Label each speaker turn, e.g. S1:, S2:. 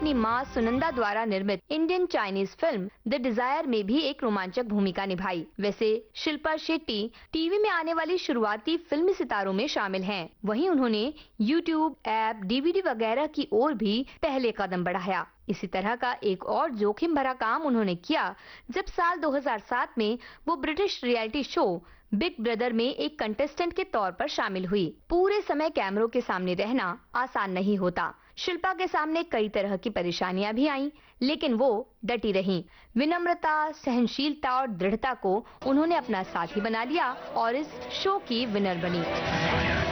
S1: अपनी मां सुनंदा द्वारा निर्मित Indian Chinese film the desire में भी एक रोमांचक भूमिका निभाई। वैसे शिल्पा शेट्टी टीवी में आने वाली शुरुआती फिल्मी सितारों में शामिल हैं। वहीं उन्होंने यूट्यूब, ऐप, डीवीडी वगैरह की ओर भी पहले कदम बढ़ाया। इसी तरह का एक और जोखिम भरा काम उन्होंने किया जब साल 2007 में वो British reality show big brother में एक कंटेस्टेंट के तौर पर शामिल हुई। पूरे समय कैमरों के सामने रहना आसान नहीं होता। शिल्पा के सामने कई तरह की परेशानियां भी आईं, लेकिन वो डटी रहीं। विनम्रता, सहनशीलता और दृढ़ता को उन्होंने अपना साथी बना लिया और इस शो की विनर बनी।